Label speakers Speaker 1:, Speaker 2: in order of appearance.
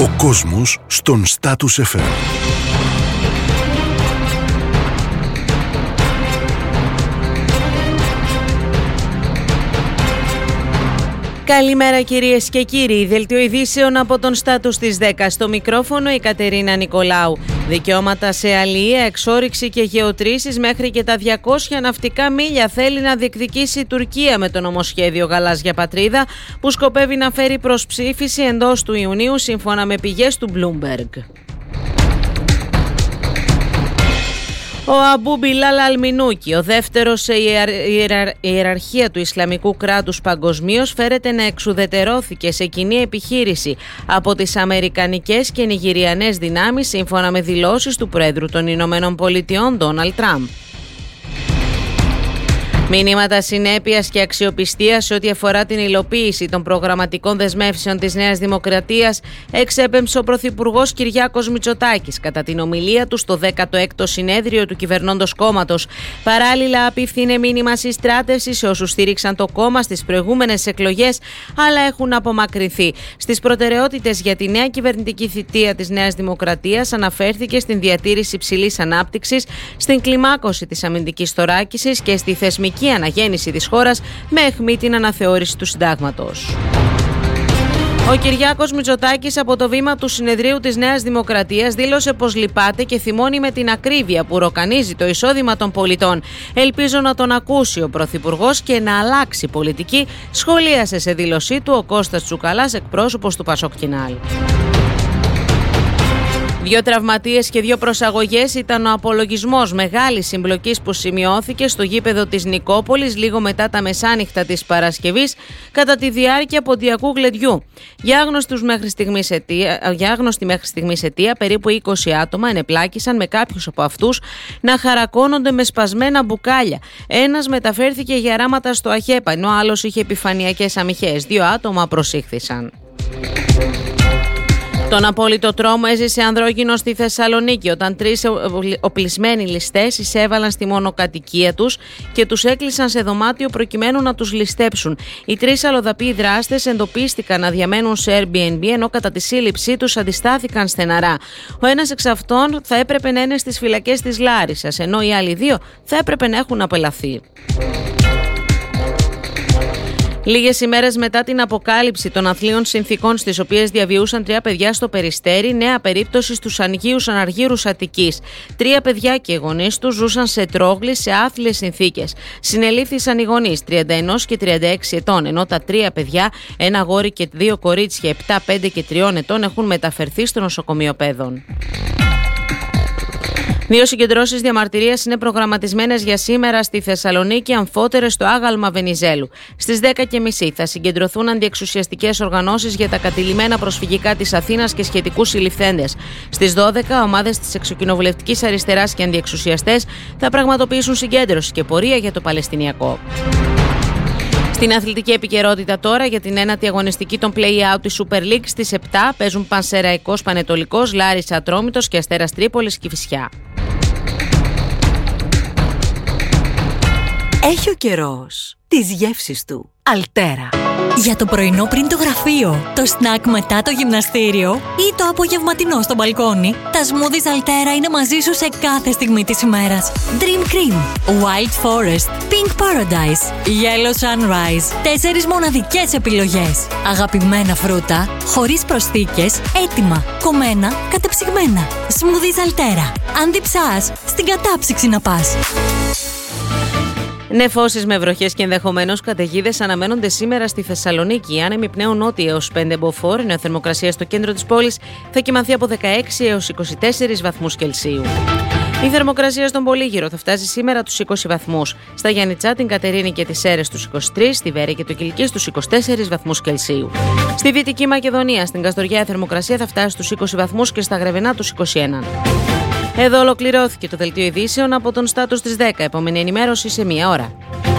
Speaker 1: Ο κόσμος στον Status FM.
Speaker 2: Καλημέρα κυρίες και κύριοι, δελτίο ειδήσεων από τον Στάτους της 10. Στο μικρόφωνο η Κατερίνα Νικολάου. Δικαιώματα σε αλληλεία, εξόρυξη και γεωτρήσεις μέχρι και τα 200 ναυτικά μίλια θέλει να διεκδικήσει η Τουρκία με το νομοσχέδιο Γαλάζια Πατρίδα που σκοπεύει να φέρει προς ψήφιση εντός του Ιουνίου σύμφωνα με πηγές του Bloomberg. Ο Αμπού Μπιλάλ Αλμινούκι, ο δεύτερος σε ιεραρχία του Ισλαμικού κράτους παγκοσμίως, φέρεται να εξουδετερώθηκε σε κοινή επιχείρηση από τις Αμερικανικές και Νιγηριανές δυνάμεις σύμφωνα με δηλώσεις του Πρόεδρου των Ηνωμένων Πολιτειών Ντόναλντ Τραμπ. Μηνύματα συνέπειας και αξιοπιστίας σε ό,τι αφορά την υλοποίηση των προγραμματικών δεσμεύσεων της Νέας Δημοκρατίας εξέπεμψε ο Πρωθυπουργός Κυριάκος Μητσοτάκης κατά την ομιλία του στο 16ο συνέδριο του κυβερνώντος κόμματος. Παράλληλα, απίφθινε μήνυμα συστράτευσης σε όσους στήριξαν το κόμμα στις προηγούμενες εκλογές αλλά έχουν απομακρυνθεί. Στις προτεραιότητες για τη νέα κυβερνητική θητεία της Νέας Δημοκρατίας αναφέρθηκε στην διατήρηση υψηλής ανάπτυξης, στην κλιμάκωση της αμυντικής θωράκισης και στη θεσμική αναγέννηση της χώρας με αιχμή την αναθεώρηση του συντάγματος. Ο Κυριάκος Μητσοτάκης από το βήμα του συνεδρίου της Νέας Δημοκρατίας δήλωσε πως λυπάται και θυμώνει με την ακρίβεια που ροκανίζει το εισόδημα των πολιτών. Ελπίζω να τον ακούσει ο Πρωθυπουργός και να αλλάξει πολιτική, σχολίασε σε δήλωσή του ο Κώστας Τσουκαλάς, εκπρόσωπος του Πασοκ-Κινάλ. 2 τραυματίες και 2 προσαγωγές ήταν ο απολογισμός μεγάλης συμπλοκής που σημειώθηκε στο γήπεδο της Νικόπολης λίγο μετά τα μεσάνυχτα της Παρασκευής κατά τη διάρκεια ποντιακού γλεντιού. Για άγνωστη μέχρι στιγμής αιτία, περίπου 20 άτομα ενεπλάκησαν με κάποιους από αυτούς να χαρακώνονται με σπασμένα μπουκάλια. Ένας μεταφέρθηκε για ράματα στο ΑΧΕΠΑ, ενώ άλλος είχε επιφανειακές αμυχές. 2 άτομα προσήχθησαν. Τον απόλυτο τρόμο έζησε ανδρόγυνος στη Θεσσαλονίκη όταν 3 οπλισμένοι ληστές εισέβαλαν στη μονοκατοικία τους και τους έκλεισαν σε δωμάτιο προκειμένου να τους ληστέψουν. Οι 3 αλλοδαποί δράστες εντοπίστηκαν να διαμένουν σε Airbnb ενώ κατά τη σύλληψή τους αντιστάθηκαν στεναρά. Ο ένας εξ αυτών θα έπρεπε να είναι στις φυλακές της Λάρισσας, ενώ οι άλλοι 2 θα έπρεπε να έχουν απελαθεί. Λίγες ημέρες μετά την αποκάλυψη των αθλίων συνθήκων στις οποίες διαβιούσαν 3 παιδιά στο Περιστέρι, νέα περίπτωση στους Ανγείους Αναργύρους Αττικής. 3 παιδιά και οι γονείς τους ζούσαν σε τρόγλη σε άθλιες συνθήκες. Συνελήφθησαν οι γονείς 31 και 36 ετών, ενώ τα 3 παιδιά, ένα αγόρι και 2 κορίτσια 7, 5 και 3 ετών, έχουν μεταφερθεί στο νοσοκομείο Πέδων. 2 συγκεντρώσεις διαμαρτυρίας είναι προγραμματισμένες για σήμερα στη Θεσσαλονίκη, αμφότερες στο άγαλμα Βενιζέλου. Στις 10:30 θα συγκεντρωθούν αντιεξουσιαστικές οργανώσεις για τα κατηλημένα προσφυγικά της Αθήνας και σχετικούς συλληφθέντες. Στις 12, ομάδες της εξοκοινοβουλευτικής αριστεράς και αντιεξουσιαστές θα πραγματοποιήσουν συγκέντρωση και πορεία για το Παλαιστινιακό. Στην αθλητική επικαιρότητα τώρα, για την 1η αγωνιστική των play-out της Super League στις 7 παίζουν Πανσεραϊκός Πανετολικός, Λάρισα Ατρόμητος και Αστέρας Τρίπολης Κηφισιά.
Speaker 3: Έχει ο καιρός τις γεύσεις του. Αλτέρα. Για το πρωινό πριν το γραφείο, το σνακ μετά το γυμναστήριο ή το απογευματινό στο μπαλκόνι, τα smoothies Αλτέρα είναι μαζί σου σε κάθε στιγμή της ημέρας. Dream Cream, Wild Forest, Pink Paradise, Yellow Sunrise. 4 μοναδικές επιλογές. Αγαπημένα φρούτα, χωρίς προσθήκες, έτοιμα, κομμένα, κατεψυγμένα. Smoothies Αλτέρα. Αν διψάς, στην κατάψυξη να πας.
Speaker 2: Νεφώσεις με βροχές και ενδεχομένως καταιγίδες αναμένονται σήμερα στη Θεσσαλονίκη. Οι άνεμοι πνέουν νότια έως 5 μποφόρ, ενώ η θερμοκρασία στο κέντρο της πόλης θα κυμανθεί από 16 έως 24 βαθμούς Κελσίου. Η θερμοκρασία στον Πολύγυρο θα φτάσει σήμερα τους 20 βαθμούς. Στα Γιαννιτσά, την Κατερίνη και τις Σέρρες τους 23, στη Βέρεια και το Κιλκί στους 24 βαθμούς Κελσίου. Στη Δυτική Μακεδονία, στην Καστοριά, η θερμοκρασία θα φτάσει στους 20 βαθμούς και στα Γρεβενά τους 21. Εδώ ολοκληρώθηκε το δελτίο ειδήσεων από τον Στάτους της 10. Επόμενη ενημέρωση σε 1 ώρα.